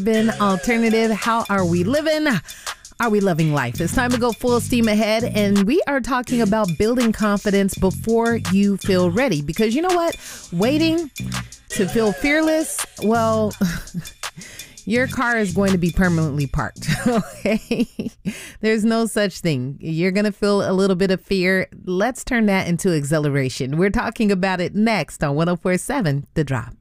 Been alternative. How are we living? Are we loving life? It's time to go full steam ahead, and we are talking about building confidence before you feel ready. Because you know what? Waiting to feel fearless, well, your car is going to be permanently parked. Okay? There's no such thing. You're going to feel a little bit of fear. Let's turn that into exhilaration. We're talking about it next on 104.7 The Drop.